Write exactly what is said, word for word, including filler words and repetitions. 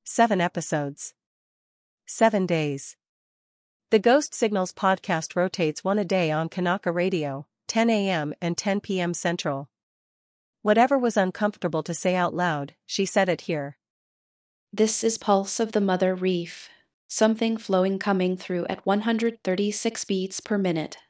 Seven episodes. Seven days. The Ghost Signals podcast rotates one a day on Kanaka Radio, ten a m and ten p m Central. Whatever was uncomfortable to say out loud, she said it here. This is Pulse of the Mother Reef, something flowing coming through at one hundred thirty-six beats per minute.